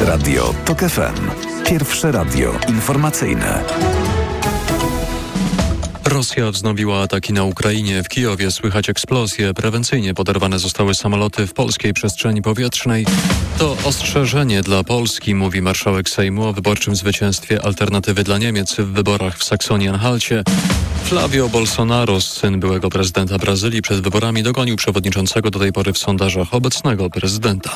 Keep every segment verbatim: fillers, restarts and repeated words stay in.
Radio TOK F M. Pierwsze radio informacyjne. Rosja wznowiła ataki na Ukrainie. W Kijowie słychać eksplozje. Prewencyjnie poderwane zostały samoloty w polskiej przestrzeni powietrznej. To ostrzeżenie dla Polski, mówi marszałek Sejmu o wyborczym zwycięstwie Alternatywy dla Niemiec w wyborach w Saksonii-Anhalcie. Flavio Bolsonaro, syn byłego prezydenta Brazylii, przed wyborami dogonił przewodniczącego do tej pory w sondażach obecnego prezydenta.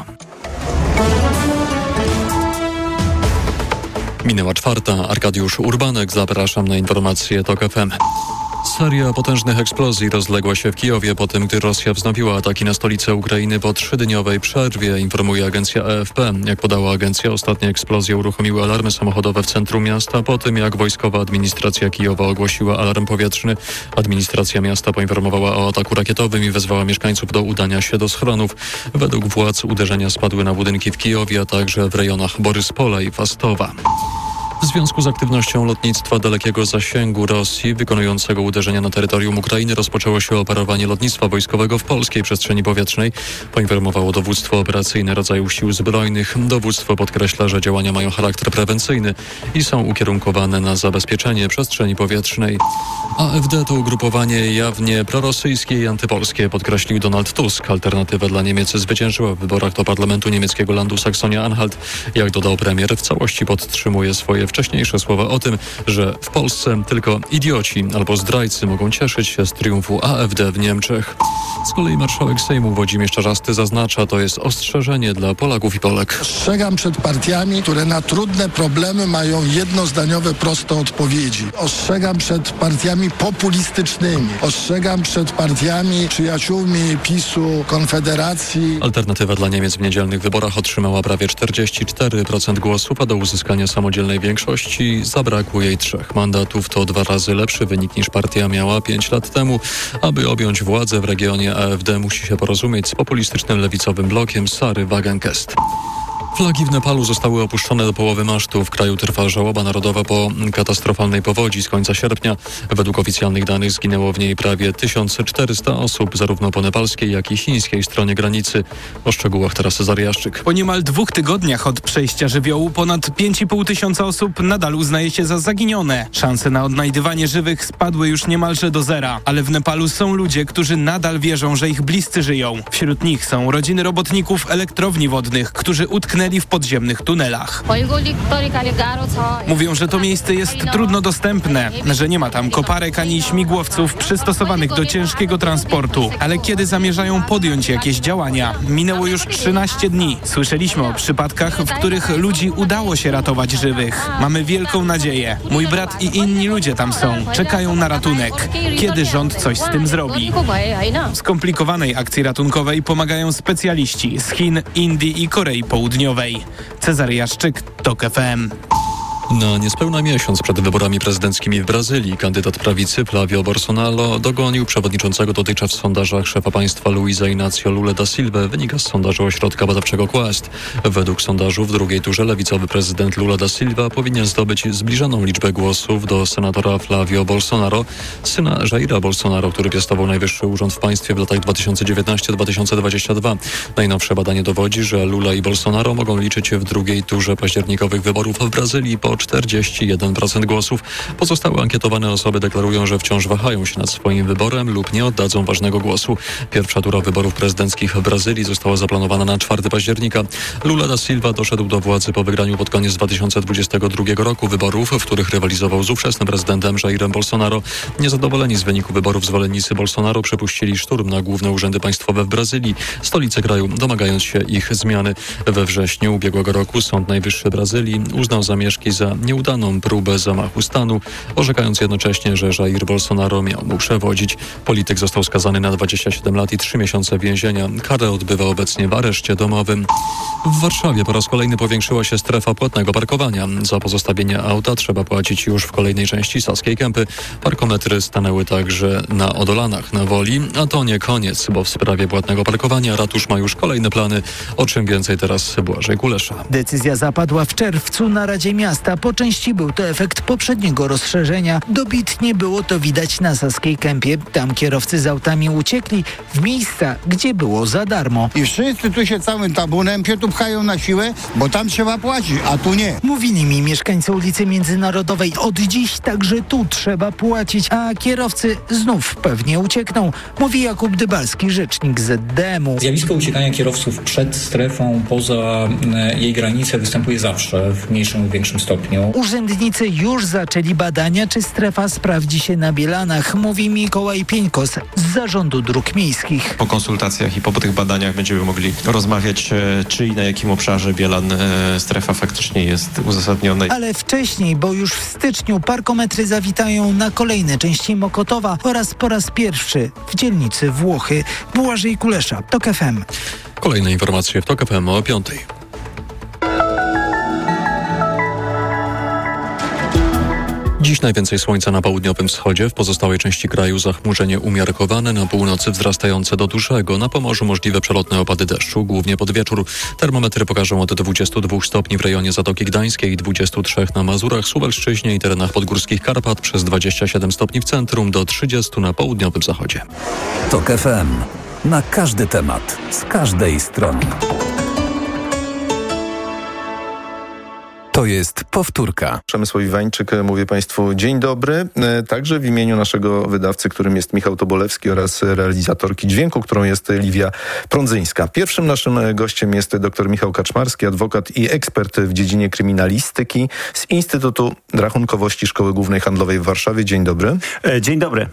Minęła czwarta. Arkadiusz Urbanek, zapraszam na informacje TOK F M. Seria potężnych eksplozji rozległa się w Kijowie po tym, gdy Rosja wznowiła ataki na stolicę Ukrainy po trzydniowej przerwie, informuje agencja A F P. Jak podała agencja, ostatnie eksplozje uruchomiły alarmy samochodowe w centrum miasta po tym, jak wojskowa administracja Kijowa ogłosiła alarm powietrzny. Administracja miasta poinformowała o ataku rakietowym i wezwała mieszkańców do udania się do schronów. Według władz uderzenia spadły na budynki w Kijowie, a także w rejonach Boryspola i Fastowa. W związku z aktywnością lotnictwa dalekiego zasięgu Rosji wykonującego uderzenia na terytorium Ukrainy rozpoczęło się operowanie lotnictwa wojskowego w polskiej przestrzeni powietrznej, poinformowało dowództwo operacyjne rodzajów sił zbrojnych. Dowództwo podkreśla, że działania mają charakter prewencyjny i są ukierunkowane na zabezpieczenie przestrzeni powietrznej. A F D to ugrupowanie jawnie prorosyjskie i antypolskie, podkreślił Donald Tusk. Alternatywa dla Niemiec zwyciężyła w wyborach do parlamentu niemieckiego landu Saksonia-Anhalt. Jak dodał premier, w całości podtrzymuje swoje wcześniejsze słowa o tym, że w Polsce tylko idioci albo zdrajcy mogą cieszyć się z triumfu A F D w Niemczech. Z kolei marszałek Sejmu Włodzimierz Czarzasty zaznacza, to jest ostrzeżenie dla Polaków i Polek. Ostrzegam przed partiami, które na trudne problemy mają jednozdaniowe, proste odpowiedzi. Ostrzegam przed partiami populistycznymi. Ostrzegam przed partiami przyjaciółmi PiSu, Konfederacji. Alternatywa dla Niemiec w niedzielnych wyborach otrzymała prawie czterdzieści cztery procent głosów, a do uzyskania samodzielnej większości zabrakło jej trzech mandatów. To dwa razy lepszy wynik niż partia miała pięć lat temu. Aby objąć władzę w regionie, A F D musi się porozumieć z populistycznym lewicowym blokiem Sary Wagenknecht. Flagi w Nepalu zostały opuszczone do połowy masztu. W kraju trwa żałoba narodowa po katastrofalnej powodzi z końca sierpnia. Według oficjalnych danych zginęło w niej prawie tysiąc czterysta osób, zarówno po nepalskiej, jak i chińskiej stronie granicy. O szczegółach teraz Cezary Jaszczyk. Po niemal dwóch tygodniach od przejścia żywiołu ponad pięć i pół tysiąca osób nadal uznaje się za zaginione. Szanse na odnajdywanie żywych spadły już niemalże do zera. Ale w Nepalu są ludzie, którzy nadal wierzą, że ich bliscy żyją. Wśród nich są rodziny robotników elektrowni wodnych, którzy utknęli w podziemnych tunelach. Mówią, że to miejsce jest trudno dostępne, że nie ma tam koparek ani śmigłowców przystosowanych do ciężkiego transportu. Ale kiedy zamierzają podjąć jakieś działania? Minęło już trzynaście dni. Słyszeliśmy o przypadkach, w których ludzi udało się ratować żywych. Mamy wielką nadzieję. Mój brat i inni ludzie tam są. Czekają na ratunek. Kiedy rząd coś z tym zrobi? W skomplikowanej akcji ratunkowej pomagają specjaliści z Chin, Indii i Korei Południowej. Cezary Jaszczyk, TOK F M. Na niespełna miesiąc przed wyborami prezydenckimi w Brazylii kandydat prawicy Flavio Bolsonaro dogonił przewodniczącego dotychczas w sondażach szefa państwa Luiza Inácio Lula da Silva, wynika z sondażu ośrodka badawczego Quest. Według sondażu w drugiej turze lewicowy prezydent Lula da Silva powinien zdobyć zbliżoną liczbę głosów do senatora Flavio Bolsonaro, syna Jaira Bolsonaro, który piastował najwyższy urząd w państwie w latach dwa tysiące dziewiętnasty do dwa tysiące dwudziestego drugiego. Najnowsze badanie dowodzi, że Lula i Bolsonaro mogą liczyć w drugiej turze październikowych wyborów w Brazylii po czterdzieści jeden procent głosów. Pozostałe ankietowane osoby deklarują, że wciąż wahają się nad swoim wyborem lub nie oddadzą ważnego głosu. Pierwsza tura wyborów prezydenckich w Brazylii została zaplanowana na czwartego października. Lula da Silva doszedł do władzy po wygraniu pod koniec dwa tysiące dwudziestego drugiego roku wyborów, w których rywalizował z ówczesnym prezydentem Jairem Bolsonaro. Niezadowoleni z wyniku wyborów zwolennicy Bolsonaro przepuścili szturm na główne urzędy państwowe w Brazylii, stolicy kraju, domagając się ich zmiany. We wrześniu ubiegłego roku Sąd Najwyższy Brazylii uznał zamieszki za nieudaną próbę zamachu stanu, orzekając jednocześnie, że Jair Bolsonaro miał mu przewodzić. Polityk został skazany na dwadzieścia siedem lat i trzy miesiące więzienia. Karę odbywa obecnie w areszcie domowym. W Warszawie po raz kolejny powiększyła się strefa płatnego parkowania. Za pozostawienie auta trzeba płacić już w kolejnej części Saskiej Kępy. Parkometry stanęły także na Odolanach na Woli, a to nie koniec, bo w sprawie płatnego parkowania ratusz ma już kolejne plany. O czym więcej teraz Błażej Kulesza. Decyzja zapadła w czerwcu na Radzie Miasta. Po części był to efekt poprzedniego rozszerzenia. Dobitnie było to widać na Saskiej Kępie. Tam kierowcy z autami uciekli w miejsca, gdzie było za darmo. I wszyscy tu się całym tabunem się tu pchają na siłę, bo tam trzeba płacić, a tu nie. Mówili mi mieszkańcy ulicy Międzynarodowej. Od dziś także tu trzeba płacić, a kierowcy znów pewnie uciekną. Mówi Jakub Dybalski, rzecznik Z D M-u. Zjawisko uciekania kierowców przed strefą, poza jej granice występuje zawsze w mniejszym lub większym stopniu. Urzędnicy już zaczęli badania, czy strefa sprawdzi się na Bielanach, mówi Mikołaj Pieńkos z Zarządu Dróg Miejskich. Po konsultacjach i po tych badaniach będziemy mogli rozmawiać, czy i na jakim obszarze Bielan e, strefa faktycznie jest uzasadniona. Ale wcześniej, bo już w styczniu parkometry zawitają na kolejne części Mokotowa oraz po raz pierwszy w dzielnicy Włochy. Błażej Kulesza, TOK F M. Kolejne informacje w TOK F M o piątej. Dziś najwięcej słońca na południowym wschodzie, w pozostałej części kraju zachmurzenie umiarkowane, na północy wzrastające do dużego, na Pomorzu możliwe przelotne opady deszczu, głównie pod wieczór. Termometry pokażą od dwudziestu dwóch stopni w rejonie Zatoki Gdańskiej, dwudziestu trzech na Mazurach, Suwalszczyźnie i terenach podgórskich Karpat, przez dwadzieścia siedem stopni w centrum, do trzydziestu na południowym zachodzie. TOK F M. Na każdy temat, z każdej strony. To jest powtórka. Przemysław Iwańczyk, mówię Państwu dzień dobry. Także w imieniu naszego wydawcy, którym jest Michał Tobolewski, oraz realizatorki dźwięku, którą jest Liwia Prądzyńska. Pierwszym naszym gościem jest dr Michał Kaczmarski, adwokat i ekspert w dziedzinie kryminalistyki z Instytutu Rachunkowości Szkoły Głównej Handlowej w Warszawie. Dzień dobry. Dzień dobry.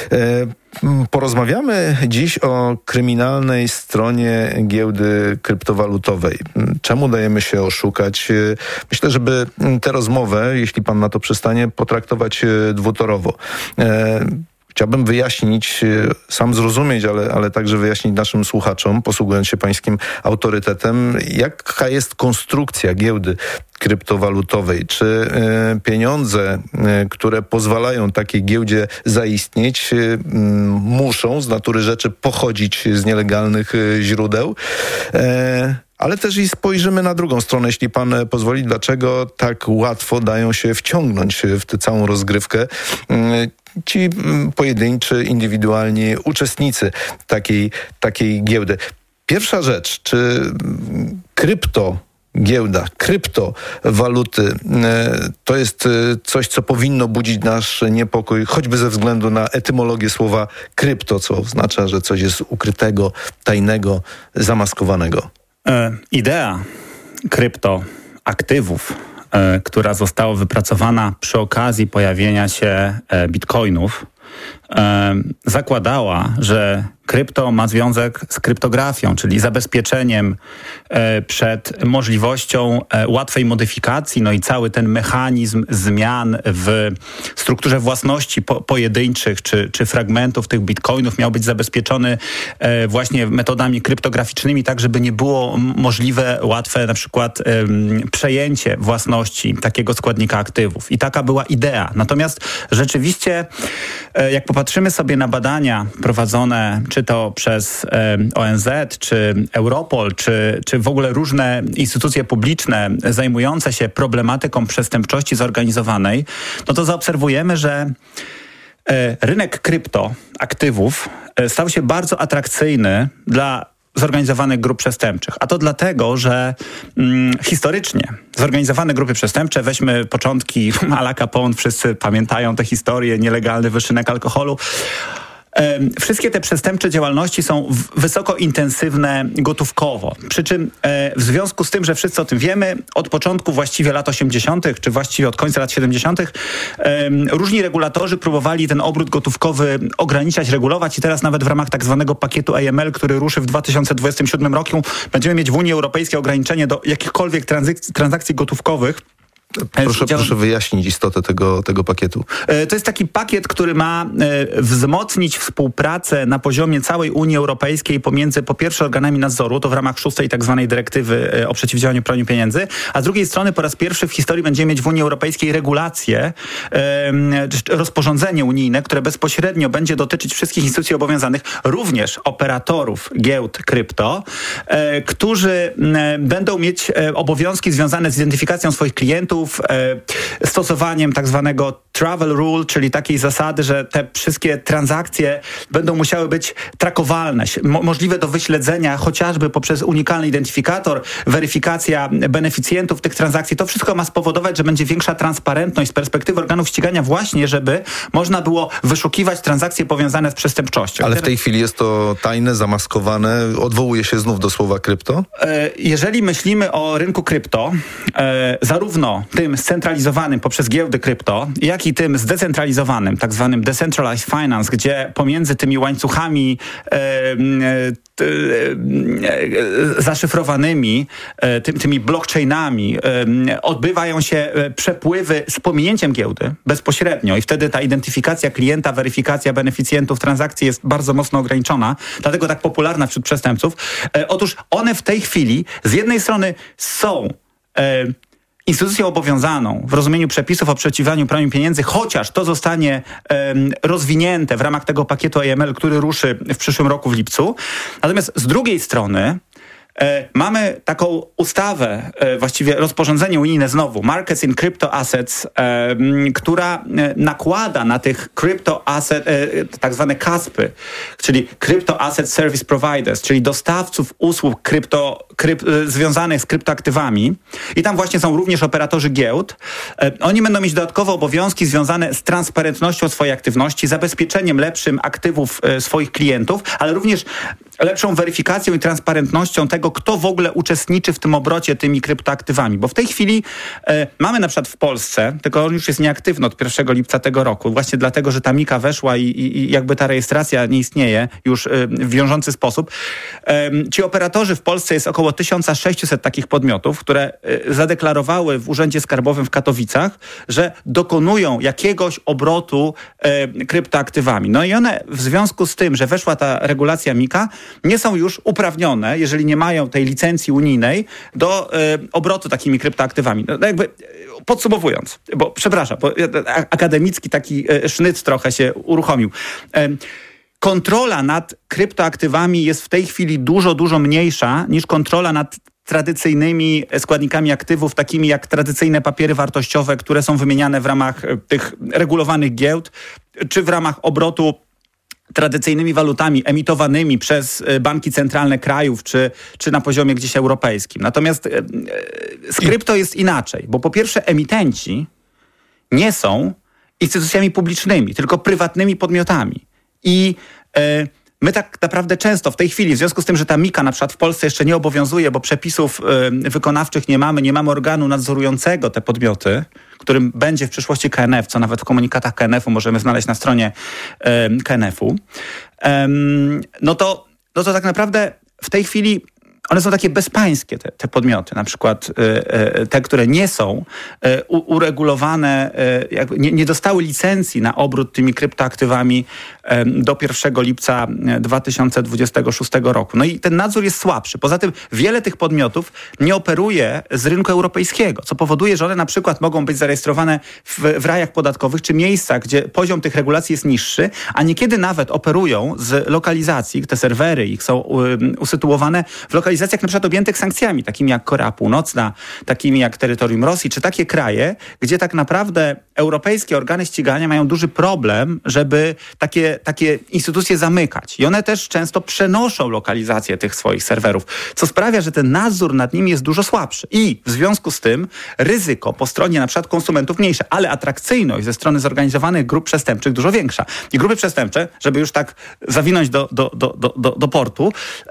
Porozmawiamy dziś o kryminalnej stronie giełdy kryptowalutowej. Czemu dajemy się oszukać? Myślę, żeby tę rozmowę, jeśli pan na to przystanie, potraktować dwutorowo. Chciałbym wyjaśnić, sam zrozumieć, ale, ale także wyjaśnić naszym słuchaczom, posługując się pańskim autorytetem, jaka jest konstrukcja giełdy kryptowalutowej. Czy y, pieniądze, y, które pozwalają takiej giełdzie zaistnieć, y, muszą z natury rzeczy pochodzić z nielegalnych y, źródeł? Y, Ale też i spojrzymy na drugą stronę, jeśli pan pozwoli, dlaczego tak łatwo dają się wciągnąć w tę całą rozgrywkę ci pojedynczy, indywidualni uczestnicy takiej, takiej giełdy. Pierwsza rzecz, czy krypto Giełda, kryptowaluty to jest coś, co powinno budzić nasz niepokój, choćby ze względu na etymologię słowa krypto, co oznacza, że coś jest ukrytego, tajnego, zamaskowanego. Idea kryptoaktywów, która została wypracowana przy okazji pojawienia się bitcoinów, zakładała, że krypto ma związek z kryptografią, czyli zabezpieczeniem e, przed możliwością e, łatwej modyfikacji, no i cały ten mechanizm zmian w strukturze własności po, pojedynczych czy, czy fragmentów tych bitcoinów miał być zabezpieczony e, właśnie metodami kryptograficznymi, tak żeby nie było możliwe łatwe na przykład e, przejęcie własności takiego składnika aktywów. I taka była idea. Natomiast rzeczywiście, e, jak popatrzymy sobie na badania prowadzone czy to przez e, O N Z, czy Europol, czy, czy w ogóle różne instytucje publiczne zajmujące się problematyką przestępczości zorganizowanej, no to zaobserwujemy, że e, rynek kryptoaktywów e, stał się bardzo atrakcyjny dla zorganizowanych grup przestępczych. A to dlatego, że mm, historycznie zorganizowane grupy przestępcze, weźmy początki à la Capone, wszyscy pamiętają tę historię, nielegalny wyszynek alkoholu. Wszystkie te przestępcze działalności są wysoko intensywne gotówkowo. Przy czym w związku z tym, że wszyscy o tym wiemy, od początku właściwie lat osiemdziesiątych, czy właściwie od końca lat siedemdziesiątych różni regulatorzy próbowali ten obrót gotówkowy ograniczać, regulować i teraz nawet w ramach tak zwanego pakietu A M L, który ruszy w dwa tysiące dwudziestym siódmym roku, będziemy mieć w Unii Europejskiej ograniczenie do jakichkolwiek tranzyk- transakcji gotówkowych. Proszę, proszę wyjaśnić istotę tego, tego pakietu. To jest taki pakiet, który ma wzmocnić współpracę na poziomie całej Unii Europejskiej pomiędzy po pierwsze organami nadzoru, to w ramach szóstej tak zwanej dyrektywy o przeciwdziałaniu praniu pieniędzy, a z drugiej strony po raz pierwszy w historii będziemy mieć w Unii Europejskiej regulacje, rozporządzenie unijne, które bezpośrednio będzie dotyczyć wszystkich instytucji obowiązanych, również operatorów giełd krypto, którzy będą mieć obowiązki związane z identyfikacją swoich klientów, stosowaniem tak zwanego travel rule, czyli takiej zasady, że te wszystkie transakcje będą musiały być trakowalne, mo- możliwe do wyśledzenia chociażby poprzez unikalny identyfikator, weryfikacja beneficjentów tych transakcji. To wszystko ma spowodować, że będzie większa transparentność z perspektywy organów ścigania właśnie, żeby można było wyszukiwać transakcje powiązane z przestępczością. Ale w tej chwili jest to tajne, zamaskowane, odwołuje się znów do słowa krypto? Jeżeli myślimy o rynku krypto, zarówno tym scentralizowanym poprzez giełdy krypto, jak i tym zdecentralizowanym, tak zwanym decentralized finance, gdzie pomiędzy tymi łańcuchami e, e, e, zaszyfrowanymi, e, ty, tymi blockchainami e, odbywają się przepływy z pominięciem giełdy bezpośrednio i wtedy ta identyfikacja klienta, weryfikacja beneficjentów transakcji jest bardzo mocno ograniczona, dlatego tak popularna wśród przestępców. E, otóż one w tej chwili z jednej strony są e, instytucją obowiązaną w rozumieniu przepisów o przeciwdziałaniu praniu pieniędzy, chociaż to zostanie um, rozwinięte w ramach tego pakietu A M L, który ruszy w przyszłym roku w lipcu. Natomiast z drugiej strony E, mamy taką ustawę, e, właściwie rozporządzenie unijne znowu, Markets in Crypto Assets, e, m, która e, nakłada na tych crypto asset, e, tak zwane kaspy, czyli Crypto Asset Service Providers, czyli dostawców usług krypto, kryp, e, związanych z kryptoaktywami. I tam właśnie są również operatorzy giełd. E, oni będą mieć dodatkowe obowiązki związane z transparentnością swojej aktywności, zabezpieczeniem lepszym aktywów e, swoich klientów, ale również lepszą weryfikacją i transparentnością tego, kto w ogóle uczestniczy w tym obrocie tymi kryptoaktywami. Bo w tej chwili e, mamy na przykład w Polsce, tylko on już jest nieaktywny od pierwszego lipca tego roku, właśnie dlatego, że ta Mika weszła i, i, i jakby ta rejestracja nie istnieje już e, w wiążący sposób. E, ci operatorzy w Polsce jest około tysiąc sześćset takich podmiotów, które e, zadeklarowały w Urzędzie Skarbowym w Katowicach, że dokonują jakiegoś obrotu e, kryptoaktywami. No i one w związku z tym, że weszła ta regulacja Mika, nie są już uprawnione, jeżeli nie mają tej licencji unijnej, do e, obrotu takimi kryptoaktywami. No, jakby podsumowując, bo przepraszam, bo akademicki taki e, sznyt trochę się uruchomił. E, kontrola nad kryptoaktywami jest w tej chwili dużo, dużo mniejsza niż kontrola nad tradycyjnymi składnikami aktywów, takimi jak tradycyjne papiery wartościowe, które są wymieniane w ramach tych regulowanych giełd, czy w ramach obrotu tradycyjnymi walutami emitowanymi przez banki centralne krajów, czy, czy na poziomie gdzieś europejskim. Natomiast z krypto jest inaczej, bo po pierwsze emitenci nie są instytucjami publicznymi, tylko prywatnymi podmiotami. I e, my tak naprawdę często w tej chwili, w związku z tym, że ta Mika na przykład w Polsce jeszcze nie obowiązuje, bo przepisów y, wykonawczych nie mamy, nie mamy organu nadzorującego te podmioty, którym będzie w przyszłości K N F, co nawet w komunikatach K N F u możemy znaleźć na stronie y, K N F u, um, no, to, no to tak naprawdę w tej chwili one są takie bezpańskie, te, te podmioty, na przykład y, y, te, które nie są y, u, uregulowane, y, jakby nie, nie dostały licencji na obrót tymi kryptoaktywami y, do pierwszego lipca dwa tysiące dwudziestego szóstego roku. No i ten nadzór jest słabszy. Poza tym wiele tych podmiotów nie operuje z rynku europejskiego, co powoduje, że one na przykład mogą być zarejestrowane w, w rajach podatkowych czy miejscach, gdzie poziom tych regulacji jest niższy, a niekiedy nawet operują z lokalizacji, te serwery ich są y, usytuowane w lokalizacjach na przykład objętych sankcjami, takimi jak Korea Północna, takimi jak terytorium Rosji, czy takie kraje, gdzie tak naprawdę europejskie organy ścigania mają duży problem, żeby takie, takie instytucje zamykać. I one też często przenoszą lokalizację tych swoich serwerów, co sprawia, że ten nadzór nad nimi jest dużo słabszy. I w związku z tym ryzyko po stronie na przykład konsumentów mniejsze, ale atrakcyjność ze strony zorganizowanych grup przestępczych dużo większa. I grupy przestępcze, żeby już tak zawinąć do, do, do, do, do, do portu,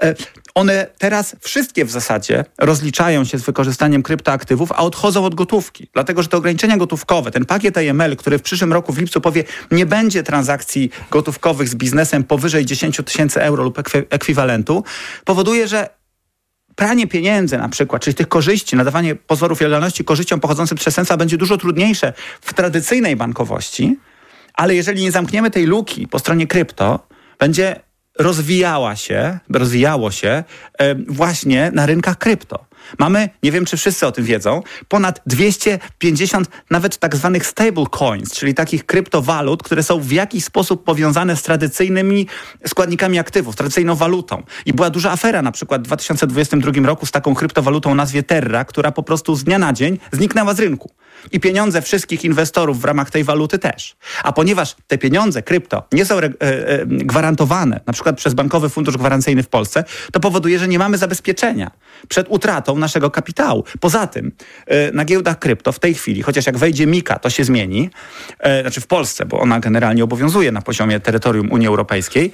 one teraz wszystkie w zasadzie rozliczają się z wykorzystaniem kryptoaktywów, a odchodzą od gotówki. Dlatego, że te ograniczenia gotówkowe, ten pakiet A M L, który w przyszłym roku w lipcu powie, nie będzie transakcji gotówkowych z biznesem powyżej dziesięć tysięcy euro lub ekwi- ekwiwalentu, powoduje, że pranie pieniędzy na przykład, czyli tych korzyści, nadawanie pozorów legalności korzyściom pochodzącym z przestępstwa będzie dużo trudniejsze w tradycyjnej bankowości, ale jeżeli nie zamkniemy tej luki po stronie krypto, będzie rozwijała się, rozwijało się e, właśnie na rynkach krypto. Mamy, nie wiem czy wszyscy o tym wiedzą, ponad dwieście pięćdziesiąt nawet tak zwanych stable coins, czyli takich kryptowalut, które są w jakiś sposób powiązane z tradycyjnymi składnikami aktywów, tradycyjną walutą. I była duża afera na przykład w dwa tysiące dwudziestym drugim roku z taką kryptowalutą o nazwie Terra, która po prostu z dnia na dzień zniknęła z rynku. I pieniądze wszystkich inwestorów w ramach tej waluty też. A ponieważ te pieniądze krypto nie są re- e, gwarantowane, na przykład przez Bankowy Fundusz Gwarancyjny w Polsce, to powoduje, że nie mamy zabezpieczenia przed utratą naszego kapitału. Poza tym e, na giełdach krypto w tej chwili, chociaż jak wejdzie Mika, to się zmieni, e, znaczy w Polsce, bo ona generalnie obowiązuje na poziomie terytorium Unii Europejskiej,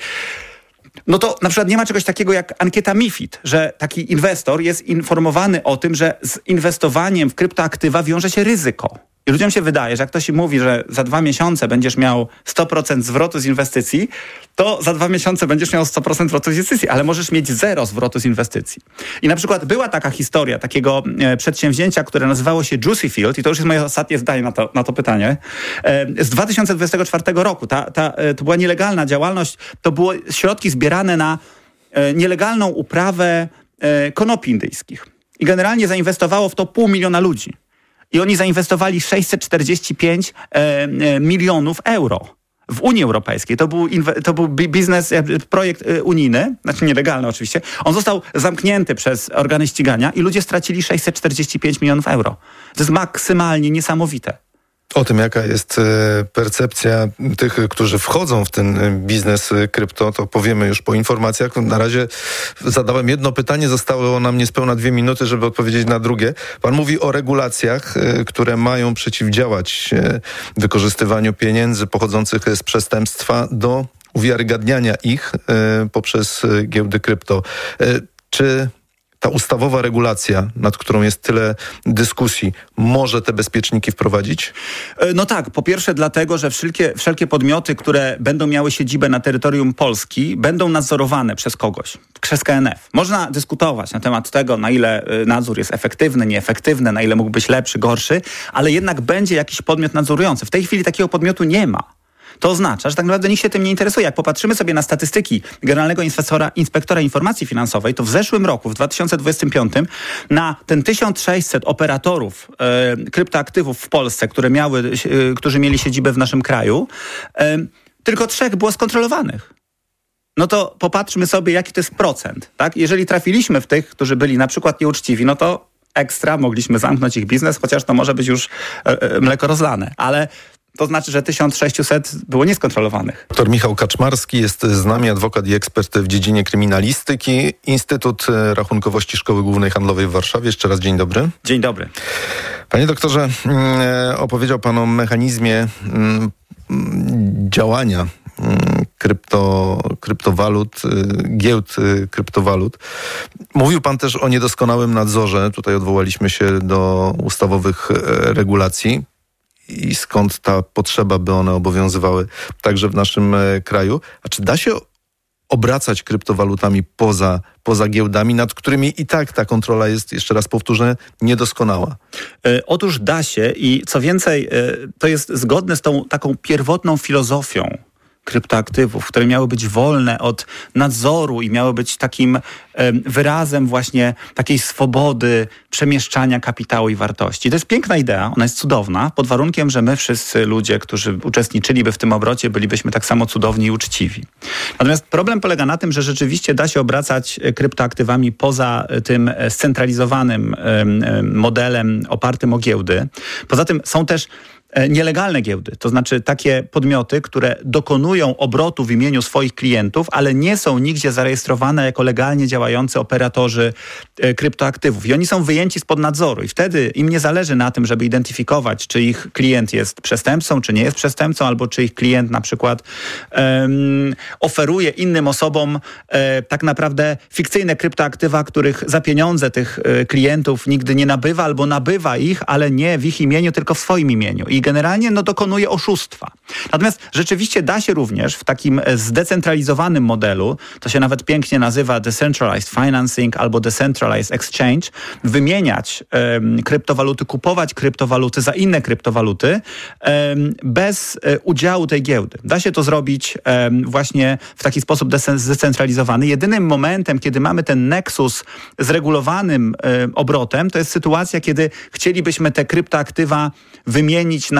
no to na przykład nie ma czegoś takiego jak ankieta MiFID, że taki inwestor jest informowany o tym, że z inwestowaniem w kryptoaktywa wiąże się ryzyko. I ludziom się wydaje, że jak ktoś mówi, że za dwa miesiące będziesz miał sto procent zwrotu z inwestycji, to za dwa miesiące będziesz miał sto procent zwrotu z inwestycji, ale możesz mieć zero zwrotu z inwestycji. I na przykład była taka historia takiego e, przedsięwzięcia, które nazywało się Juicy Field, i to już jest moje ostatnie zdanie na to, na to pytanie, e, z dwa tysiące dwudziestego czwartego roku. Ta, ta, e, to była nielegalna działalność, to były środki zbierane na e, nielegalną uprawę e, konopi indyjskich. I generalnie zainwestowało w to pół miliona ludzi. I oni zainwestowali sześćset czterdzieści pięć e, e, milionów euro w Unii Europejskiej. To był, inwe, to był biznes, projekt e, unijny, znaczy nielegalny oczywiście. On został zamknięty przez organy ścigania i ludzie stracili sześćset czterdzieści pięć milionów euro. To jest maksymalnie niesamowite. O tym, jaka jest percepcja tych, którzy wchodzą w ten biznes krypto, to powiemy już po informacjach. Na razie zadałem jedno pytanie, zostało nam niespełna dwie minuty, żeby odpowiedzieć na drugie. Pan mówi o regulacjach, które mają przeciwdziałać wykorzystywaniu pieniędzy pochodzących z przestępstwa do uwiarygadniania ich poprzez giełdy krypto. Czy ta ustawowa regulacja, nad którą jest tyle dyskusji, może te bezpieczniki wprowadzić? No tak, po pierwsze dlatego, że wszelkie, wszelkie podmioty, które będą miały siedzibę na terytorium Polski, będą nadzorowane przez kogoś, przez K N F. Można dyskutować na temat tego, na ile nadzór jest efektywny, nieefektywny, na ile mógł być lepszy, gorszy, ale jednak będzie jakiś podmiot nadzorujący. W tej chwili takiego podmiotu nie ma. To oznacza, że tak naprawdę nikt się tym nie interesuje. Jak popatrzymy sobie na statystyki Generalnego Inspektora, Inspektora Informacji Finansowej, to w zeszłym roku, w dwa tysiące dwudziestym piątym, na ten tysiąc sześćset operatorów e, kryptoaktywów w Polsce, które miały, e, którzy mieli siedzibę w naszym kraju, e, tylko trzech było skontrolowanych. No to popatrzmy sobie, jaki to jest procent. Tak? Jeżeli trafiliśmy w tych, którzy byli na przykład nieuczciwi, no to ekstra mogliśmy zamknąć ich biznes, chociaż to może być już e, e, mleko rozlane. Ale to znaczy, że tysiąc sześćset było nieskontrolowanych. Doktor Michał Kaczmarski jest z nami, adwokat i ekspert w dziedzinie kryminalistyki. Instytut Rachunkowości Szkoły Głównej Handlowej w Warszawie. Jeszcze raz dzień dobry. Dzień dobry. Panie doktorze, opowiedział pan o mechanizmie działania krypto, kryptowalut, giełd kryptowalut. Mówił pan też o niedoskonałym nadzorze. Tutaj odwołaliśmy się do ustawowych regulacji. I skąd ta potrzeba, by one obowiązywały także w naszym kraju. A czy da się obracać kryptowalutami poza, poza giełdami, nad którymi i tak ta kontrola jest, jeszcze raz powtórzę, niedoskonała? E, otóż da się i co więcej, e, to jest zgodne z tą taką pierwotną filozofią kryptoaktywów, które miały być wolne od nadzoru i miały być takim e, wyrazem właśnie takiej swobody przemieszczania kapitału i wartości. To jest piękna idea, ona jest cudowna, pod warunkiem, że my wszyscy ludzie, którzy uczestniczyliby w tym obrocie, bylibyśmy tak samo cudowni i uczciwi. Natomiast problem polega na tym, że rzeczywiście da się obracać kryptoaktywami poza tym scentralizowanym e, modelem opartym o giełdy. Poza tym są też nielegalne giełdy, to znaczy takie podmioty, które dokonują obrotu w imieniu swoich klientów, ale nie są nigdzie zarejestrowane jako legalnie działający operatorzy e, kryptoaktywów. I oni są wyjęci spod nadzoru. I wtedy im nie zależy na tym, żeby identyfikować, czy ich klient jest przestępcą, czy nie jest przestępcą, albo czy ich klient na przykład um, oferuje innym osobom e, tak naprawdę fikcyjne kryptoaktywa, których za pieniądze tych e, klientów nigdy nie nabywa, albo nabywa ich, ale nie w ich imieniu, tylko w swoim imieniu. I generalnie no, dokonuje oszustwa. Natomiast rzeczywiście da się również w takim zdecentralizowanym modelu, to się nawet pięknie nazywa Decentralized Financing albo Decentralized Exchange, wymieniać um, kryptowaluty, kupować kryptowaluty za inne kryptowaluty um, bez um, udziału tej giełdy. Da się to zrobić um, właśnie w taki sposób zdecentralizowany. Jedynym momentem, kiedy mamy ten nexus z regulowanym um, obrotem, to jest sytuacja, kiedy chcielibyśmy te kryptoaktywa wymienić na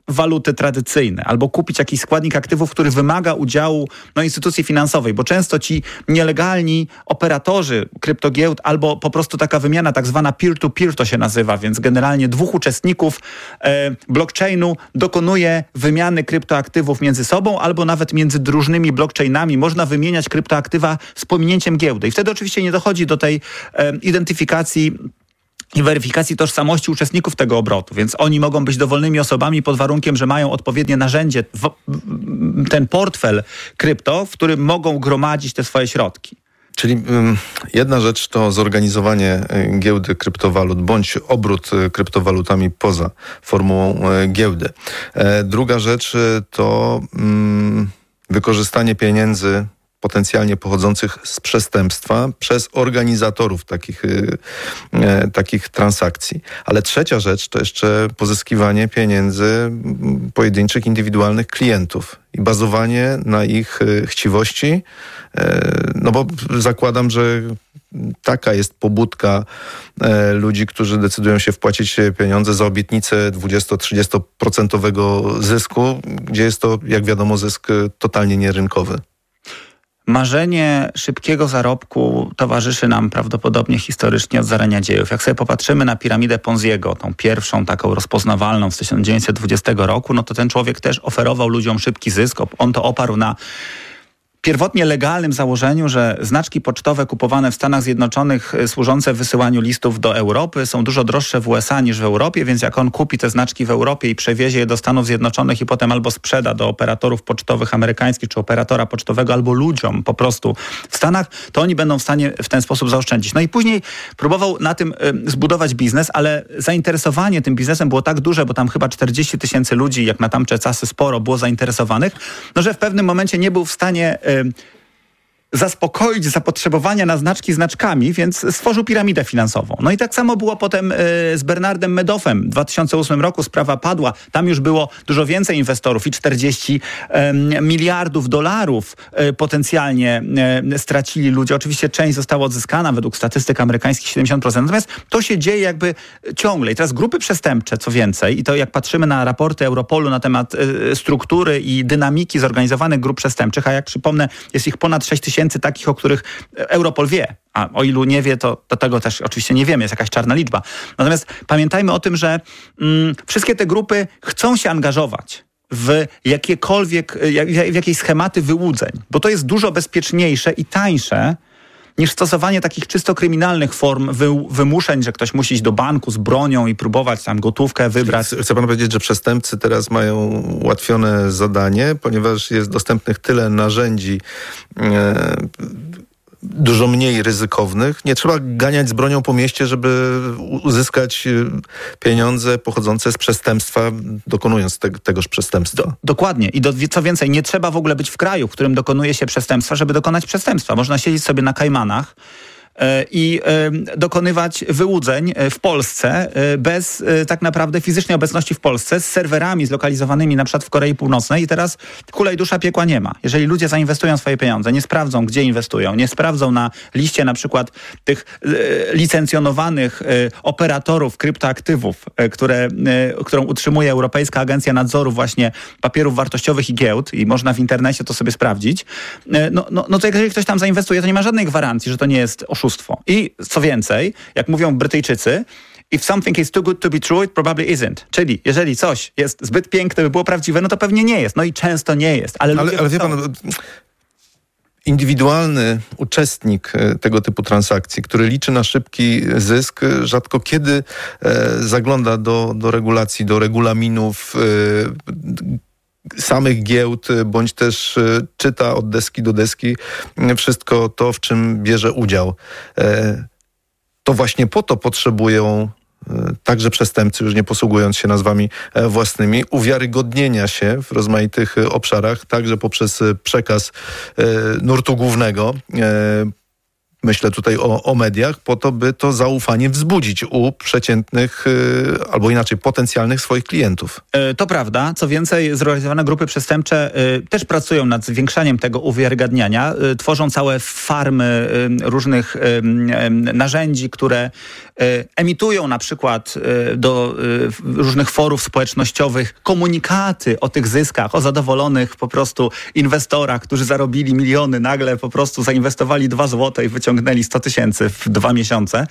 waluty tradycyjne albo kupić jakiś składnik aktywów, który wymaga udziału no, instytucji finansowej, bo często ci nielegalni operatorzy kryptogiełd albo po prostu taka wymiana tak zwana peer-to-peer to się nazywa, więc generalnie dwóch uczestników e, blockchainu dokonuje wymiany kryptoaktywów między sobą albo nawet między różnymi blockchainami. Można wymieniać kryptoaktywa z pominięciem giełdy i wtedy oczywiście nie dochodzi do tej e, identyfikacji i weryfikacji tożsamości uczestników tego obrotu, więc oni mogą być dowolnymi osobami pod warunkiem, że mają odpowiednie narzędzie, w, ten portfel krypto, w którym mogą gromadzić te swoje środki. Czyli um, jedna rzecz to zorganizowanie y, giełdy kryptowalut bądź obrót y, kryptowalutami poza formułą y, giełdy. E, druga rzecz y, to mm, wykorzystanie pieniędzy potencjalnie pochodzących z przestępstwa przez organizatorów takich, e, takich transakcji. Ale trzecia rzecz to jeszcze pozyskiwanie pieniędzy pojedynczych, indywidualnych klientów i bazowanie na ich chciwości, e, no bo zakładam, że taka jest pobudka e, ludzi, którzy decydują się wpłacić pieniądze za obietnicę dwudziesto-trzydziesto procent zysku, gdzie jest to, jak wiadomo, zysk totalnie nierynkowy. Marzenie szybkiego zarobku towarzyszy nam prawdopodobnie historycznie od zarania dziejów. Jak sobie popatrzymy na piramidę Ponziego, tą pierwszą taką rozpoznawalną z tysiąc dziewięćset dwudziestego roku, no to ten człowiek też oferował ludziom szybki zysk. On to oparł na pierwotnie legalnym założeniu, że znaczki pocztowe kupowane w Stanach Zjednoczonych służące wysyłaniu listów do Europy są dużo droższe w U S A niż w Europie, więc jak on kupi te znaczki w Europie i przewiezie je do Stanów Zjednoczonych i potem albo sprzeda do operatorów pocztowych amerykańskich czy operatora pocztowego, albo ludziom po prostu w Stanach, to oni będą w stanie w ten sposób zaoszczędzić. No i później próbował na tym y, zbudować biznes, ale zainteresowanie tym biznesem było tak duże, bo tam chyba czterdzieści tysięcy ludzi, jak na tamte czasy sporo było zainteresowanych, no że w pewnym momencie nie był w stanie y, zaspokoić zapotrzebowania na znaczki znaczkami, więc stworzył piramidę finansową. No i tak samo było potem y, z Bernardem Madoffem. W dwa tysiące ósmym roku sprawa padła. Tam już było dużo więcej inwestorów i czterdzieści y, miliardów dolarów y, potencjalnie y, stracili ludzie. Oczywiście część została odzyskana według statystyk amerykańskich siedemdziesiąt procent. Natomiast to się dzieje jakby ciągle. I teraz grupy przestępcze, co więcej, i to jak patrzymy na raporty Europolu na temat y, struktury i dynamiki zorganizowanych grup przestępczych, a jak przypomnę, jest ich ponad sześć tysięcy takich, o których Europol wie, a o ilu nie wie, to, to tego też oczywiście nie wiemy, jest jakaś czarna liczba. Natomiast pamiętajmy o tym, że mm, wszystkie te grupy chcą się angażować w jakiekolwiek, w jakieś schematy wyłudzeń, bo to jest dużo bezpieczniejsze i tańsze niż stosowanie takich czysto kryminalnych form wy, wymuszeń, że ktoś musi iść do banku z bronią i próbować tam gotówkę wybrać. Chce pan powiedzieć, że przestępcy teraz mają ułatwione zadanie, ponieważ jest dostępnych tyle narzędzi e, dużo mniej ryzykownych. Nie trzeba ganiać z bronią po mieście, żeby uzyskać pieniądze pochodzące z przestępstwa, dokonując te, tegoż przestępstwa. Do, dokładnie. I do, co więcej, nie trzeba w ogóle być w kraju, w którym dokonuje się przestępstwa, żeby dokonać przestępstwa. Można siedzieć sobie na Kajmanach i dokonywać wyłudzeń w Polsce bez tak naprawdę fizycznej obecności w Polsce, z serwerami zlokalizowanymi na przykład w Korei Północnej i teraz kulej dusza piekła nie ma. Jeżeli ludzie zainwestują swoje pieniądze, nie sprawdzą, gdzie inwestują, nie sprawdzą na liście na przykład tych licencjonowanych operatorów kryptoaktywów, które, którą utrzymuje Europejska Agencja Nadzoru właśnie papierów wartościowych i giełd i można w internecie to sobie sprawdzić, no, no, no to jeżeli ktoś tam zainwestuje, to nie ma żadnej gwarancji, że to nie jest oszustwo. I co więcej, jak mówią Brytyjczycy, if something is too good to be true, it probably isn't. Czyli jeżeli coś jest zbyt piękne, by było prawdziwe, no to pewnie nie jest. No i często nie jest. Ale, ale, ale wie pan, indywidualny uczestnik tego typu transakcji, który liczy na szybki zysk, rzadko kiedy e, zagląda do, do regulacji, do regulaminów e, samych giełd, bądź też czyta od deski do deski wszystko to, w czym bierze udział. To właśnie po to potrzebują także przestępcy, już nie posługując się nazwami własnymi, uwiarygodnienia się w rozmaitych obszarach, także poprzez przekaz nurtu głównego, myślę tutaj o, o mediach, po to, by to zaufanie wzbudzić u przeciętnych yy, albo inaczej potencjalnych swoich klientów. Yy, to prawda. Co więcej, zorganizowane grupy przestępcze yy, też pracują nad zwiększaniem tego uwiarygadniania. Yy, tworzą całe farmy yy, różnych yy, narzędzi, które yy, emitują na przykład yy, do yy, różnych forów społecznościowych komunikaty o tych zyskach, o zadowolonych po prostu inwestorach, którzy zarobili miliony, nagle po prostu zainwestowali dwa złote i wyciągnęli sto tysięcy w dwa miesiące.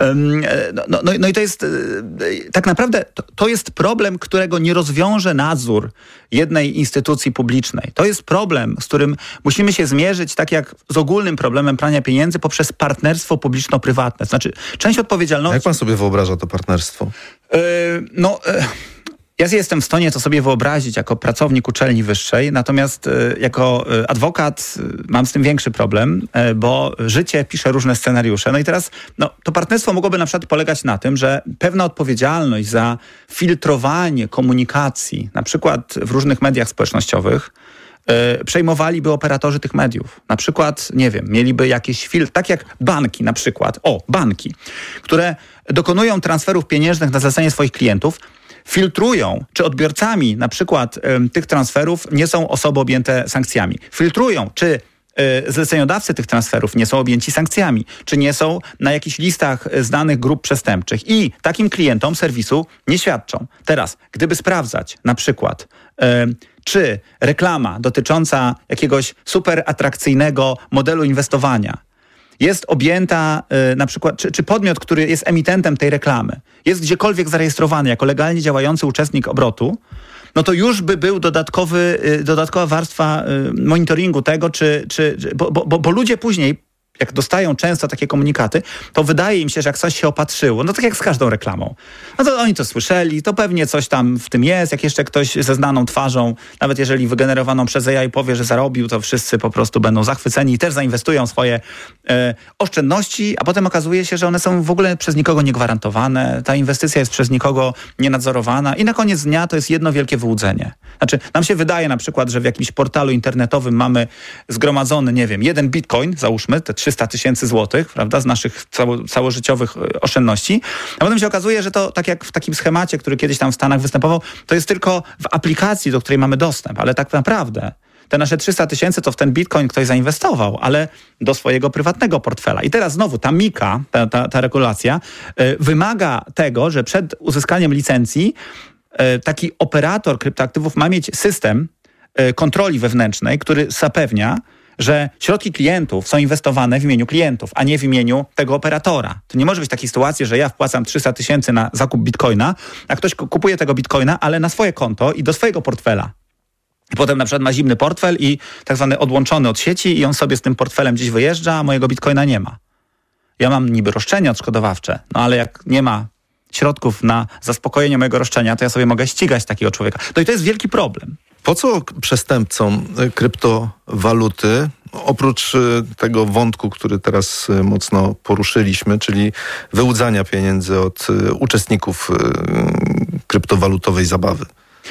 No, no, no i to jest tak naprawdę, to, to jest problem, którego nie rozwiąże nadzór jednej instytucji publicznej. To jest problem, z którym musimy się zmierzyć, tak jak z ogólnym problemem prania pieniędzy, poprzez partnerstwo publiczno-prywatne. Znaczy, część odpowiedzialności... Jak pan sobie wyobraża to partnerstwo? Yy, no... Yy. Ja jestem w stanie to sobie wyobrazić jako pracownik uczelni wyższej, natomiast y, jako y, adwokat y, mam z tym większy problem, y, bo życie pisze różne scenariusze. No i teraz no, to partnerstwo mogłoby na przykład polegać na tym, że pewna odpowiedzialność za filtrowanie komunikacji, na przykład w różnych mediach społecznościowych, y, przejmowaliby operatorzy tych mediów. Na przykład, nie wiem, mieliby jakieś filtry, tak jak banki na przykład, o, banki, które dokonują transferów pieniężnych na zlecenie swoich klientów, filtrują, czy odbiorcami na przykład y, tych transferów nie są osoby objęte sankcjami. Filtrują, czy y, zleceniodawcy tych transferów nie są objęci sankcjami, czy nie są na jakichś listach znanych grup przestępczych i takim klientom serwisu nie świadczą. Teraz, gdyby sprawdzać na przykład, y, czy reklama dotycząca jakiegoś super atrakcyjnego modelu inwestowania jest objęta y, na przykład, czy, czy podmiot, który jest emitentem tej reklamy, jest gdziekolwiek zarejestrowany jako legalnie działający uczestnik obrotu, no to już by był dodatkowy, y, dodatkowa warstwa y, monitoringu tego, czy, czy, bo, bo, bo ludzie później, jak dostają często takie komunikaty, to wydaje im się, że jak coś się opatrzyło, no tak jak z każdą reklamą, no to oni to słyszeli, to pewnie coś tam w tym jest, jak jeszcze ktoś ze znaną twarzą, nawet jeżeli wygenerowaną przez A I powie, że zarobił, to wszyscy po prostu będą zachwyceni i też zainwestują swoje e, oszczędności, a potem okazuje się, że one są w ogóle przez nikogo niegwarantowane, ta inwestycja jest przez nikogo nienadzorowana i na koniec dnia to jest jedno wielkie wyłudzenie. Znaczy, nam się wydaje na przykład, że w jakimś portalu internetowym mamy zgromadzony, nie wiem, jeden bitcoin, załóżmy, te trzysta tysięcy złotych, prawda, z naszych cało, całożyciowych oszczędności. A potem się okazuje, że to tak jak w takim schemacie, który kiedyś tam w Stanach występował, to jest tylko w aplikacji, do której mamy dostęp, ale tak naprawdę te nasze trzysta tysięcy to w ten bitcoin ktoś zainwestował, ale do swojego prywatnego portfela. I teraz znowu ta mika, ta, ta, ta regulacja yy, wymaga tego, że przed uzyskaniem licencji yy, taki operator kryptoaktywów ma mieć system yy, kontroli wewnętrznej, który zapewnia, że środki klientów są inwestowane w imieniu klientów, a nie w imieniu tego operatora. To nie może być takiej sytuacji, że ja wpłacam trzysta tysięcy na zakup bitcoina, a ktoś kupuje tego bitcoina, ale na swoje konto i do swojego portfela. I potem na przykład ma zimny portfel i tak zwany odłączony od sieci i on sobie z tym portfelem gdzieś wyjeżdża, a mojego bitcoina nie ma. Ja mam niby roszczenie odszkodowawcze, no ale jak nie ma środków na zaspokojenie mojego roszczenia, to ja sobie mogę ścigać takiego człowieka. No i to jest wielki problem. Po co przestępcom kryptowaluty, oprócz tego wątku, który teraz mocno poruszyliśmy, czyli wyłudzania pieniędzy od uczestników kryptowalutowej zabawy?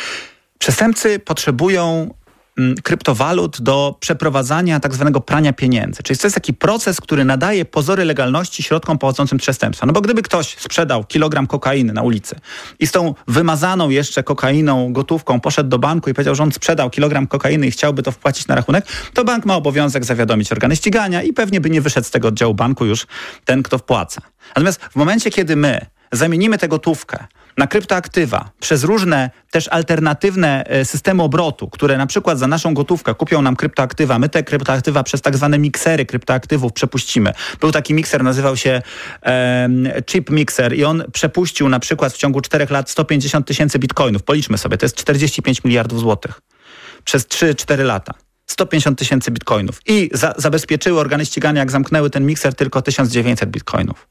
Przestępcy potrzebują kryptowalut do przeprowadzania tak zwanego prania pieniędzy. Czyli to jest taki proces, który nadaje pozory legalności środkom pochodzącym z przestępstwa. No bo gdyby ktoś sprzedał kilogram kokainy na ulicy i z tą wymazaną jeszcze kokainą, gotówką poszedł do banku i powiedział, że on sprzedał kilogram kokainy i chciałby to wpłacić na rachunek, to bank ma obowiązek zawiadomić organy ścigania i pewnie by nie wyszedł z tego oddziału banku już ten, kto wpłaca. Natomiast w momencie, kiedy my zamienimy tę gotówkę na kryptoaktywa przez różne też alternatywne systemy obrotu, które na przykład za naszą gotówkę kupią nam kryptoaktywa, my te kryptoaktywa przez tak zwane miksery kryptoaktywów przepuścimy. Był taki mikser, nazywał się e, Chip Mixer i on przepuścił na przykład w ciągu czterech lat sto pięćdziesiąt tysięcy bitcoinów. Policzmy sobie, to jest czterdzieści pięć miliardów złotych. Przez trzy cztery lata. sto pięćdziesiąt tysięcy bitcoinów. I za, zabezpieczyły organy ścigania, jak zamknęły ten mikser, tylko tysiąc dziewięćset bitcoinów.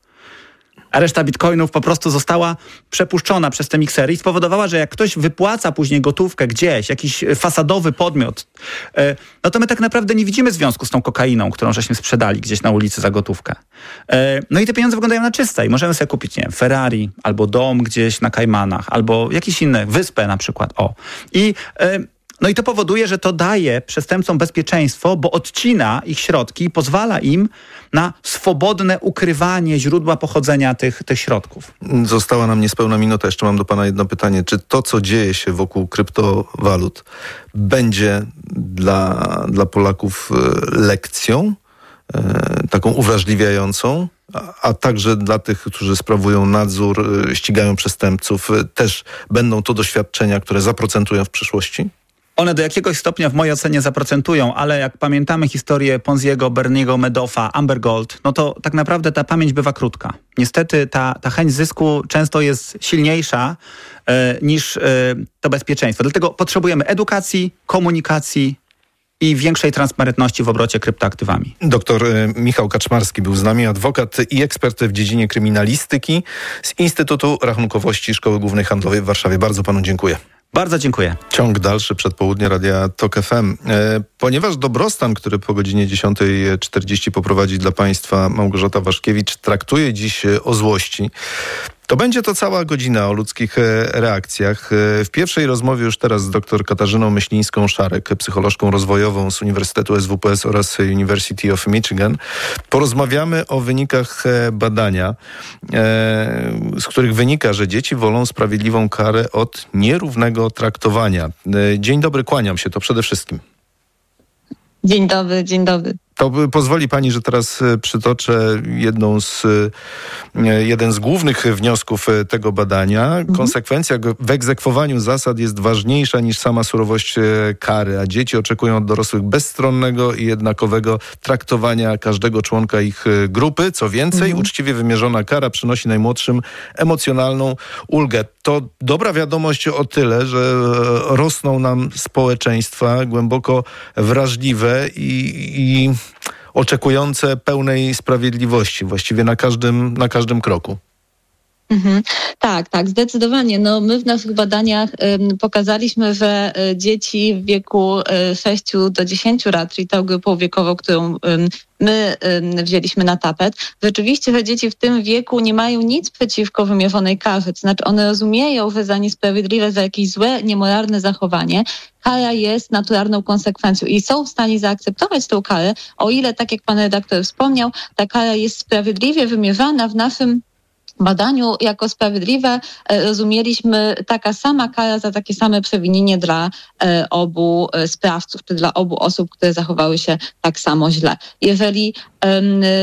A reszta bitcoinów po prostu została przepuszczona przez te miksery i spowodowała, że jak ktoś wypłaca później gotówkę gdzieś, jakiś fasadowy podmiot, no to my tak naprawdę nie widzimy związku z tą kokainą, którą żeśmy sprzedali gdzieś na ulicy za gotówkę. No i te pieniądze wyglądają na czyste i możemy sobie kupić, nie wiem, Ferrari, albo dom gdzieś na Kajmanach, albo jakiś inny, wyspę na przykład, o. I No i to powoduje, że to daje przestępcom bezpieczeństwo, bo odcina ich środki i pozwala im na swobodne ukrywanie źródła pochodzenia tych, tych środków. Została nam niespełna minuta. Jeszcze mam do pana jedno pytanie. Czy to, co dzieje się wokół kryptowalut, będzie dla, dla Polaków lekcją, taką uwrażliwiającą, a, a także dla tych, którzy sprawują nadzór, ścigają przestępców, też będą to doświadczenia, które zaprocentują w przyszłości? One do jakiegoś stopnia w mojej ocenie zaprocentują, ale jak pamiętamy historię Ponziego, Berniego Madoffa, Amber Gold, no to tak naprawdę ta pamięć bywa krótka. Niestety ta, ta chęć zysku często jest silniejsza e, niż e, to bezpieczeństwo. Dlatego potrzebujemy edukacji, komunikacji i większej transparentności w obrocie kryptoaktywami. Doktor Michał Kaczmarski był z nami, adwokat i ekspert w dziedzinie kryminalistyki z Instytutu Rachunkowości Szkoły Głównej Handlowej w Warszawie. Bardzo panu dziękuję. Bardzo dziękuję. Ciąg dalszy, przedpołudnie Radia Tok F M. E, ponieważ dobrostan, który po godzinie dziesiąta czterdzieści poprowadzi dla państwa Małgorzata Waszkiewicz, traktuje dziś o złości, to będzie to cała godzina o ludzkich reakcjach. W pierwszej rozmowie już teraz z dr Katarzyną Myślińską-Szarek, psycholożką rozwojową z Uniwersytetu S W P S oraz University of Michigan, porozmawiamy o wynikach badania, z których wynika, że dzieci wolą sprawiedliwą karę od nierównego traktowania. Dzień dobry, kłaniam się, to przede wszystkim. Dzień dobry, dzień dobry. To pozwoli pani, że teraz przytoczę jedną z, jeden z głównych wniosków tego badania. Mhm. Konsekwencja w egzekwowaniu zasad jest ważniejsza niż sama surowość kary, a dzieci oczekują od dorosłych bezstronnego i jednakowego traktowania każdego członka ich grupy. Co więcej, mhm. uczciwie wymierzona kara przynosi najmłodszym emocjonalną ulgę. To dobra wiadomość o tyle, że rosną nam społeczeństwa głęboko wrażliwe i, i oczekujące pełnej sprawiedliwości właściwie na każdym, na każdym kroku. Mhm. Tak, tak, zdecydowanie. No, my w naszych badaniach y, pokazaliśmy, że y, dzieci w wieku y, sześć do dziesięciu lat, czyli tą grupą wiekową, którą y, my y, wzięliśmy na tapet, rzeczywiście, że dzieci w tym wieku nie mają nic przeciwko wymierzonej karze. To znaczy one rozumieją, że za niesprawiedliwe, za jakieś złe, niemoralne zachowanie kara jest naturalną konsekwencją i są w stanie zaakceptować tą karę, o ile, tak jak pan redaktor wspomniał, ta kara jest sprawiedliwie wymierzana. W naszym badaniu jako sprawiedliwe rozumieliśmy taka sama kara za takie same przewinienie dla e, obu e, sprawców, czy dla obu osób, które zachowały się tak samo źle. Jeżeli e,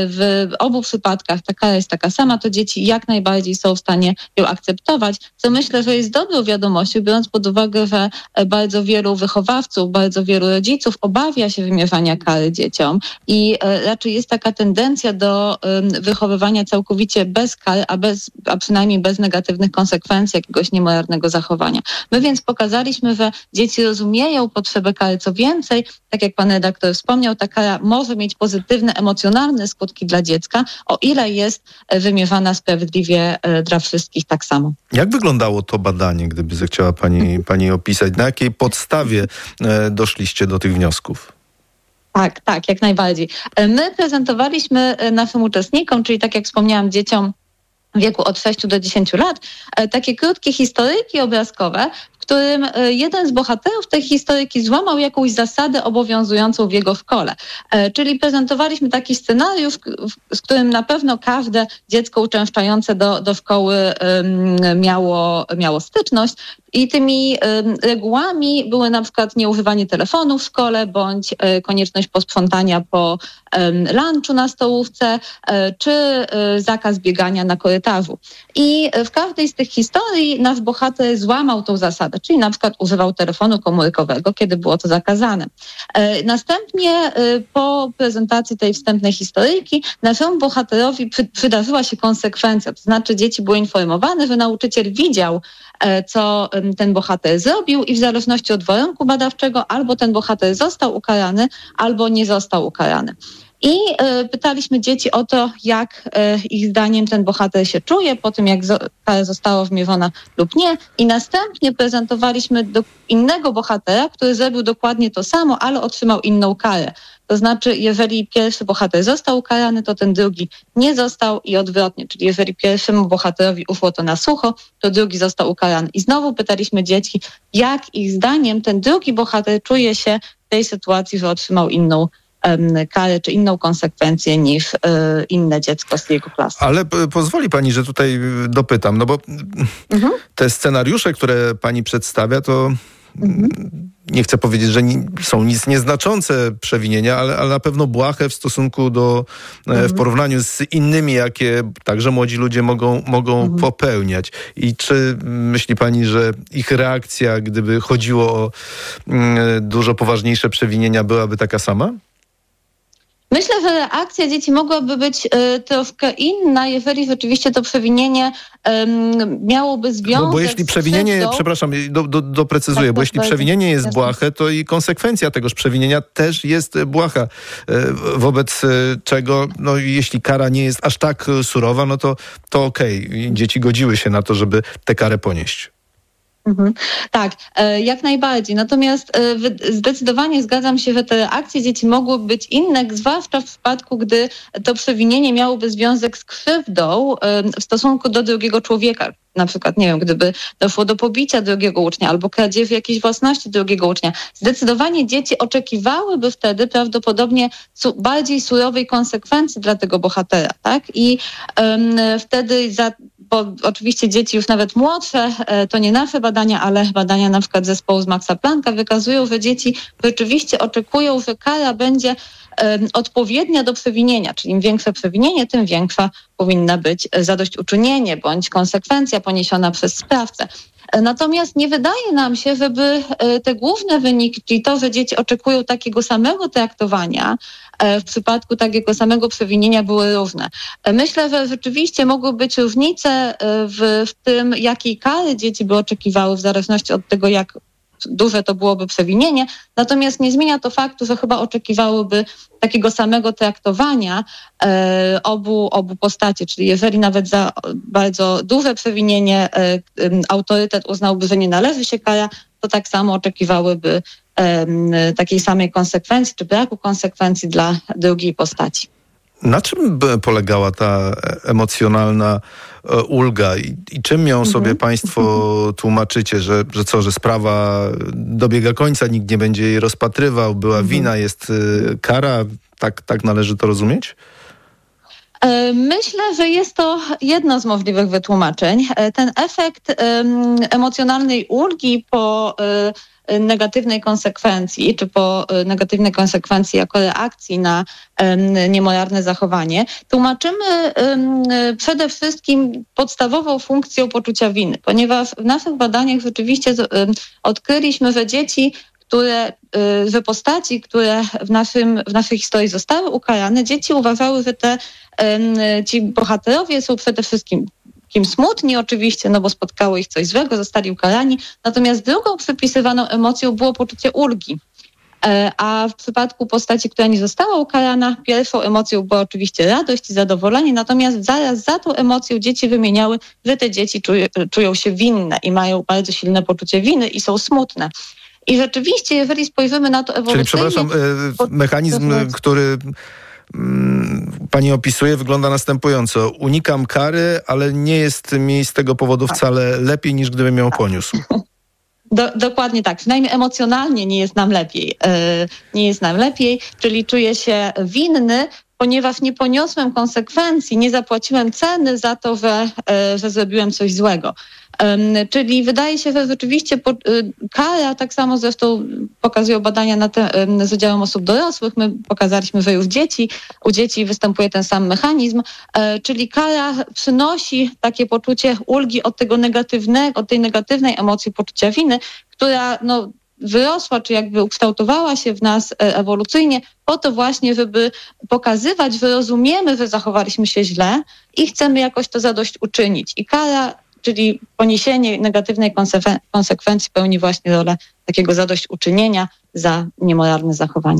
w obu przypadkach ta kara jest taka sama, to dzieci jak najbardziej są w stanie ją akceptować, co myślę, że jest dobrą wiadomością, biorąc pod uwagę, że bardzo wielu wychowawców, bardzo wielu rodziców obawia się wymierzania kary dzieciom i e, raczej jest taka tendencja do e, wychowywania całkowicie bez kary, a Bez, a przynajmniej bez negatywnych konsekwencji jakiegoś niemoralnego zachowania. My więc pokazaliśmy, że dzieci rozumieją potrzebę kary. Co więcej, tak jak pan redaktor wspomniał, ta kara może mieć pozytywne, emocjonalne skutki dla dziecka, o ile jest wymierzana sprawiedliwie dla wszystkich tak samo. Jak wyglądało to badanie, gdyby zechciała pani, pani opisać? Na jakiej podstawie doszliście do tych wniosków? Tak, tak, jak najbardziej. My prezentowaliśmy naszym uczestnikom, czyli tak jak wspomniałam, dzieciom w wieku od sześciu do dziesięciu lat, takie krótkie historyjki obrazkowe, w którym jeden z bohaterów tej historyjki złamał jakąś zasadę obowiązującą w jego szkole. Czyli prezentowaliśmy taki scenariusz, z którym na pewno każde dziecko uczęszczające do, do szkoły miało, miało styczność. I tymi regułami były na przykład nieużywanie telefonu w szkole, bądź konieczność posprzątania po lunchu na stołówce, czy zakaz biegania na korytarzu. I w każdej z tych historii nasz bohater złamał tą zasadę, czyli na przykład używał telefonu komórkowego, kiedy było to zakazane. Następnie po prezentacji tej wstępnej historyjki naszemu bohaterowi przy, przydarzyła się konsekwencja, to znaczy dzieci były informowane, że nauczyciel widział, co ten bohater zrobił i w zależności od warunku badawczego albo ten bohater został ukarany, albo nie został ukarany. I y, pytaliśmy dzieci o to, jak y, ich zdaniem ten bohater się czuje po tym, jak zo- kara została wymierzona lub nie. I następnie prezentowaliśmy do innego bohatera, który zrobił dokładnie to samo, ale otrzymał inną karę. To znaczy, jeżeli pierwszy bohater został ukarany, to ten drugi nie został i odwrotnie. Czyli jeżeli pierwszemu bohaterowi uszło to na sucho, to drugi został ukarany. I znowu pytaliśmy dzieci, jak ich zdaniem ten drugi bohater czuje się w tej sytuacji, że otrzymał inną um, karę czy inną konsekwencję niż y, inne dziecko z jego klasy. Ale p- pozwoli pani, że tutaj dopytam, no bo mhm. te scenariusze, które pani przedstawia, to mhm. nie chcę powiedzieć, że ni- są nic nieznaczące przewinienia, ale, ale na pewno błahe w stosunku do, mhm. w porównaniu z innymi, jakie także młodzi ludzie mogą, mogą mhm. popełniać. I czy myśli pani, że ich reakcja, gdyby chodziło o mm, dużo poważniejsze przewinienia, byłaby taka sama? Myślę, że reakcja dzieci mogłaby być y, troszkę inna, jeżeli rzeczywiście to przewinienie y, miałoby związek Bo, bo jeśli z przewinienie, krzywdą, przepraszam, do, do, doprecyzuję, tak, bo tak, jeśli tak, przewinienie jest jasne. błahe, to i konsekwencja tegoż przewinienia też jest błaha. Y, wobec y, czego, no jeśli kara nie jest aż tak surowa, no to, to okej. Okay. Dzieci godziły się na to, żeby tę karę ponieść. Mhm. Tak, e, jak najbardziej. Natomiast e, wy, zdecydowanie zgadzam się, że te reakcje dzieci mogłyby być inne, zwłaszcza w przypadku, gdy to przewinienie miałoby związek z krzywdą e, w stosunku do drugiego człowieka. Na przykład, nie wiem, gdyby doszło do pobicia drugiego ucznia albo kradzieży jakiejś własności drugiego ucznia. Zdecydowanie dzieci oczekiwałyby wtedy prawdopodobnie su- bardziej surowej konsekwencji dla tego bohatera, tak? I um, wtedy, za, bo oczywiście dzieci już nawet młodsze, e, to nie nasze badania, ale badania na przykład zespołu z Maxa Plancka wykazują, że dzieci rzeczywiście oczekują, że kara będzie um, odpowiednia do przewinienia, czyli im większe przewinienie, tym większa powinna być zadośćuczynienie bądź konsekwencja poniesiona przez sprawcę. Natomiast nie wydaje nam się, żeby te główne wyniki, czyli to, że dzieci oczekują takiego samego traktowania w przypadku takiego samego przewinienia, były różne. Myślę, że rzeczywiście mogły być różnice w, w tym, jakiej kary dzieci by oczekiwały w zależności od tego, jak duże to byłoby przewinienie, natomiast nie zmienia to faktu, że chyba oczekiwałyby takiego samego traktowania e, obu, obu postaci, czyli jeżeli nawet za bardzo duże przewinienie e, e, autorytet uznałby, że nie należy się kara, to tak samo oczekiwałyby e, takiej samej konsekwencji, czy braku konsekwencji dla drugiej postaci. Na czym by polegała ta emocjonalna ulga i, i czym ją sobie mhm. państwo tłumaczycie, że, że co, że sprawa dobiega końca, nikt nie będzie jej rozpatrywał, była mhm. wina, jest y, kara, tak, tak należy to rozumieć? Myślę, że jest to jedno z możliwych wytłumaczeń. Ten efekt um, emocjonalnej ulgi po y, negatywnej konsekwencji, czy po negatywnej konsekwencji jako reakcji na um, niemoralne zachowanie, tłumaczymy um, przede wszystkim podstawową funkcją poczucia winy, ponieważ w naszych badaniach rzeczywiście um, odkryliśmy, że dzieci, które, że postaci, które w, naszym, w naszej historii zostały ukarane, dzieci uważały, że te, ci bohaterowie są przede wszystkim kim smutni oczywiście, no bo spotkało ich coś złego, zostali ukarani. Natomiast drugą przypisywaną emocją było poczucie ulgi. A w przypadku postaci, która nie została ukarana, pierwszą emocją była oczywiście radość i zadowolenie, natomiast zaraz za tą emocją dzieci wymieniały, że te dzieci czują, czują się winne i mają bardzo silne poczucie winy i są smutne. I rzeczywiście, jeżeli spojrzymy na to ewolucyjnie... Czyli, przepraszam, mechanizm, który pani opisuje, wygląda następująco. Unikam kary, ale nie jest mi z tego powodu wcale lepiej, niż gdybym ją poniósł. Do, dokładnie tak. Przynajmniej emocjonalnie nie jest nam lepiej. Yy, nie jest nam lepiej, czyli czuję się winny, ponieważ nie poniosłem konsekwencji, nie zapłaciłem ceny za to, że, yy, że zrobiłem coś złego. Um, czyli wydaje się, że rzeczywiście po, y, kara, tak samo zresztą pokazują badania na te, y, z udziałem osób dorosłych, my pokazaliśmy, że już dzieci, u dzieci występuje ten sam mechanizm, y, czyli kara przynosi takie poczucie ulgi od tego negatywnego, od tej negatywnej emocji poczucia winy, która no, wyrosła, czy jakby ukształtowała się w nas ewolucyjnie po to właśnie, żeby pokazywać, że rozumiemy, że zachowaliśmy się źle i chcemy jakoś to zadośćuczynić. I kara, czyli poniesienie negatywnej konsekwencji, pełni właśnie rolę takiego zadośćuczynienia za niemoralne zachowanie.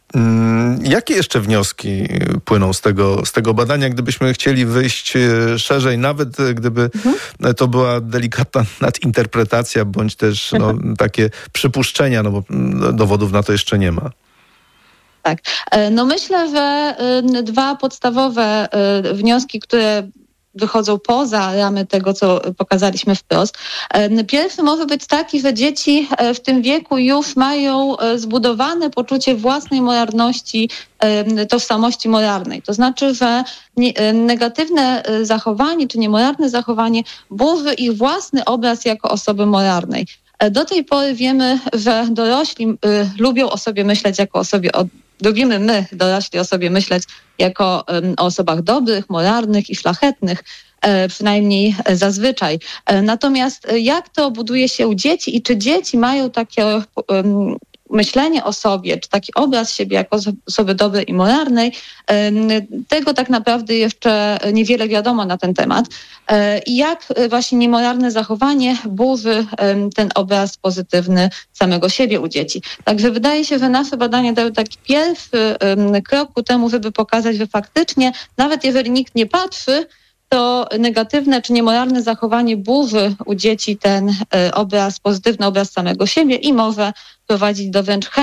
Jakie jeszcze wnioski płyną z tego, z tego badania, gdybyśmy chcieli wyjść szerzej, nawet gdyby mhm. to była delikatna nadinterpretacja, bądź też no, takie przypuszczenia, no bo dowodów na to jeszcze nie ma? Tak. No myślę, że dwa podstawowe wnioski, które wychodzą poza ramy tego, co pokazaliśmy wprost. Pierwszy może być taki, że dzieci w tym wieku już mają zbudowane poczucie własnej moralności, tożsamości moralnej. To znaczy, że negatywne zachowanie czy niemoralne zachowanie burzy ich własny obraz jako osoby moralnej. Do tej pory wiemy, że dorośli lubią o sobie myśleć jako o sobie od Lubimy my, dorośli, o sobie myśleć jako um, o osobach dobrych, moralnych i szlachetnych, e, przynajmniej zazwyczaj. E, natomiast jak to buduje się u dzieci i czy dzieci mają takie um, myślenie o sobie, czy taki obraz siebie jako osoby dobrej i moralnej, tego tak naprawdę jeszcze niewiele wiadomo na ten temat. I jak właśnie niemoralne zachowanie burzy ten obraz pozytywny samego siebie u dzieci. Także wydaje się, że nasze badania dały taki pierwszy krok ku temu, żeby pokazać, że faktycznie nawet jeżeli nikt nie patrzy, to negatywne czy niemoralne zachowanie burzy u dzieci ten obraz, pozytywny obraz samego siebie i może prowadzić do wręcz